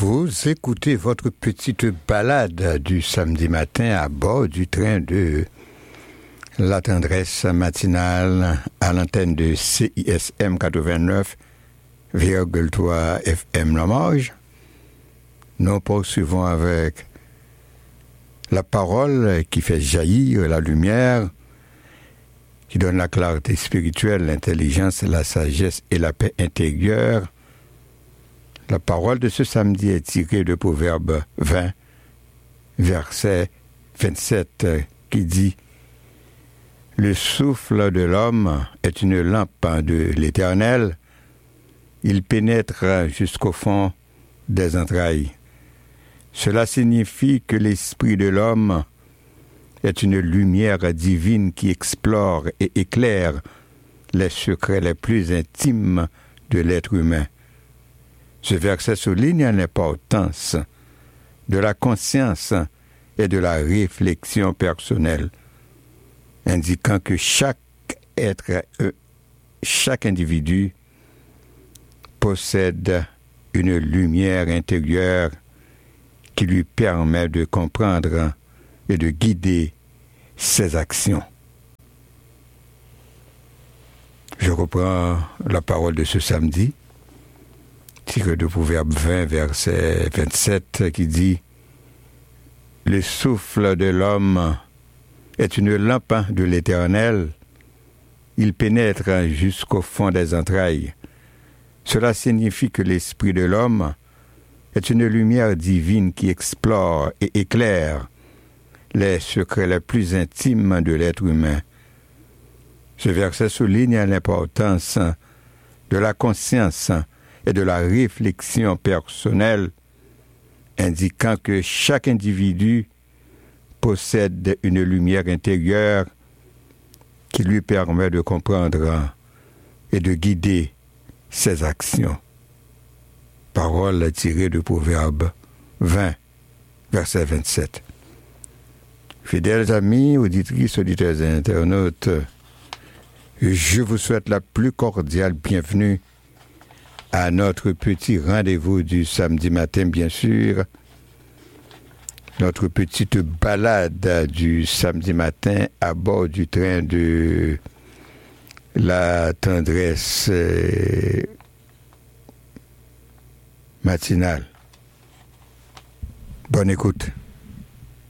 Vous écoutez votre petite balade du samedi matin à bord du train de La Tendresse matinale à l'antenne de CISM 89,3 FM Limoges. Nous poursuivons avec la parole qui fait jaillir la lumière, qui donne la clarté spirituelle, l'intelligence, la sagesse et la paix intérieure. La parole de ce samedi est tirée de Proverbe 20, verset 27, qui dit « Le souffle de l'homme est une lampe de l'Éternel, il pénètre jusqu'au fond des entrailles. Cela signifie que l'esprit de l'homme est une lumière divine qui explore et éclaire les secrets les plus intimes de l'être humain. Ce verset souligne l'importance de la conscience et de la réflexion personnelle, indiquant que chaque individu possède une lumière intérieure qui lui permet de comprendre et de guider ses actions. Je reprends la parole de ce samedi, tiré de Proverbe 20, verset 27, qui dit « Le souffle de l'homme est une lampe de l'Éternel, il pénètre jusqu'au fond des entrailles. Cela signifie que l'esprit de l'homme est une lumière divine qui explore et éclaire les secrets les plus intimes de l'être humain. » Ce verset souligne l'importance de la conscience et de la réflexion personnelle, indiquant que chaque individu possède une lumière intérieure qui lui permet de comprendre et de guider ses actions. Parole tirée de Proverbe 20, verset 27. Fidèles amis, auditrices, auditeurs et internautes, je vous souhaite la plus cordiale bienvenue à notre petit rendez-vous du samedi matin, bien sûr, notre petite balade du samedi matin à bord du train de La Tendresse matinale. Bonne écoute.